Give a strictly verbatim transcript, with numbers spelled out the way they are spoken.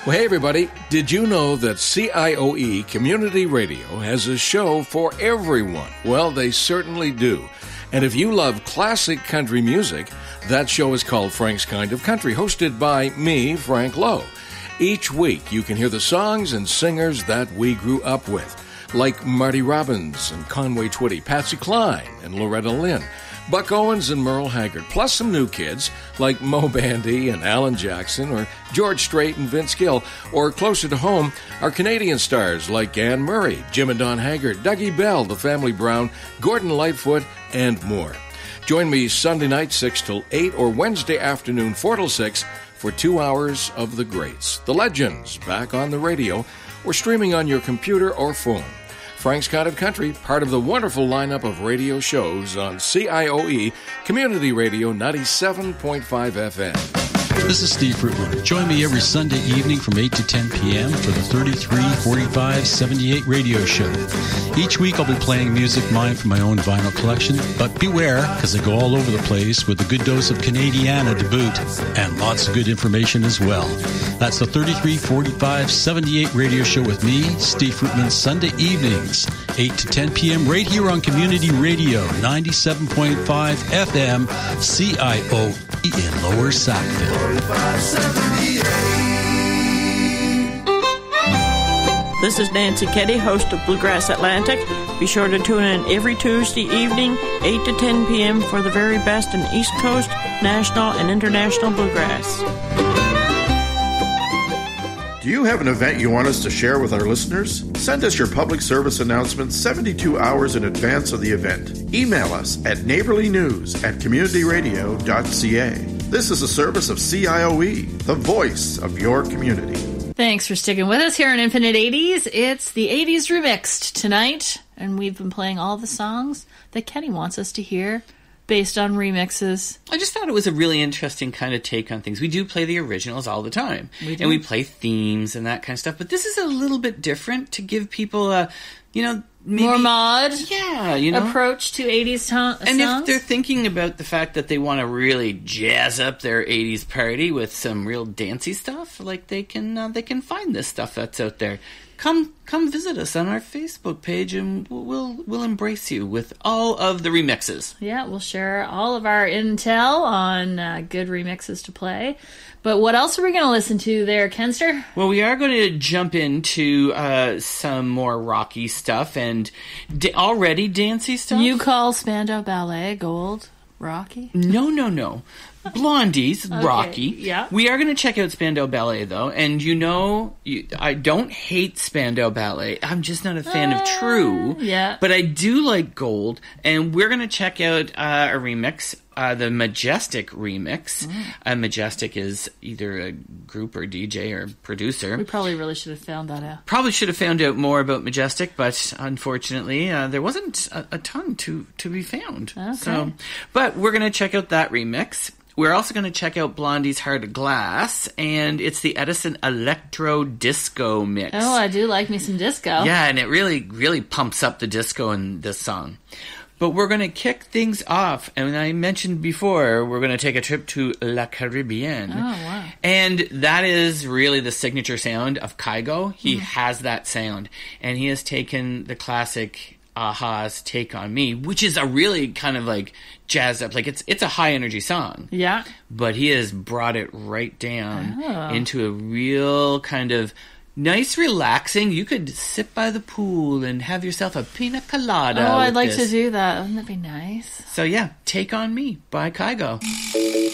Well, hey, everybody. Did you know that C I O E Community Radio has a show for everyone? Well, they certainly do. And if you love classic country music, that show is called Frank's Kind of Country, hosted by me, Frank Lowe. Each week, you can hear the songs and singers that we grew up with, like Marty Robbins and Conway Twitty, Patsy Cline and Loretta Lynn, Buck Owens and Merle Haggard, plus some new kids like Mo Bandy and Alan Jackson, or George Strait and Vince Gill, or closer to home, our Canadian stars like Anne Murray, Jim and Don Haggard, Dougie Bell, The Family Brown, Gordon Lightfoot, and more. Join me Sunday night six till eight or Wednesday afternoon four till six for two hours of the greats, the legends, back on the radio or streaming on your computer or phone. Frank's Kind of Country, part of the wonderful lineup of radio shows on C I O E Community Radio ninety-seven point five F M. This is Steve Fruitland. Join me every Sunday evening from eight to ten p.m. for the thirty-three forty-five seventy-eight radio show. Each week I'll be playing music mine from my own vinyl collection, but beware, because I go all over the place with a good dose of Canadiana to boot, and lots of good information as well. That's the thirty-three forty-five seventy-eight radio show with me, Steve Fruitland, Sunday evenings, eight to ten p.m. right here on Community Radio, ninety-seven point five F M, C I O E in Lower Sackville. This is Nancy Keddy, host of Bluegrass Atlantic. Be sure to tune in every Tuesday evening, eight to ten p.m. for the very best in East Coast, national, and international bluegrass. Do you have an event you want us to share with our listeners? Send us your public service announcement seventy-two hours in advance of the event. Email us at neighborlynews at communityradio dot c a. This is a service of C I O E, the voice of your community. Thanks for sticking with us here in Infinite eighties. It's the eighties Remixed tonight, and we've been playing all the songs that Kenny wants us to hear based on remixes. I just thought it was a really interesting kind of take on things. We do play the originals all the time, we do. And we play themes and that kind of stuff, but this is a little bit different to give people a, you know, maybe, more mod yeah, you know, approach to eighties to- and songs. And if they're thinking about the fact that they want to really jazz up their eighties party with some real dancey stuff, like they can uh, they can find this stuff that's out there. Come come visit us on our Facebook page, and we'll we'll embrace you with all of the remixes. Yeah, we'll share all of our intel on uh, good remixes to play. But what else are we going to listen to there, Kenster? Well, we are going to jump into uh, some more rocky stuff and da- already dancey stuff. You call Spandau Ballet gold rocky? No, no, no. Blondie's Okay, rocky. yeah. We are going to check out Spandau Ballet, though. And you know, you, I don't hate Spandau Ballet. I'm just not a fan Uh, of True. yeah. But I do like Gold. And we're going to check out uh, a remix, uh, the Majestic remix. Mm. Uh, Majestic is either a group or D J or producer. We probably really should have found that out. Probably should have found out more about Majestic, but unfortunately, uh, there wasn't a, a ton to, to be found. Okay. So, but we're going to check out that remix. We're also going to check out Blondie's Heart of Glass, and it's the Edison Electro Disco mix. Oh, I do like me some disco. Yeah, and it really, really pumps up the disco in this song. But we're going to kick things off, and I mentioned before, we're going to take a trip to La Caribbean. Oh, wow. And that is really the signature sound of Kygo. He Mm-hmm. has that sound, and he has taken the classic Aha's Take on Me, which is a really kind of like jazzed up, like it's it's a high energy song. Yeah. But he has brought it right down Oh. into a real kind of nice, relaxing. You could sit by the pool and have yourself a pina colada. Oh, I'd with like this. to do that. Wouldn't that be nice? So yeah, Take on Me by Kygo.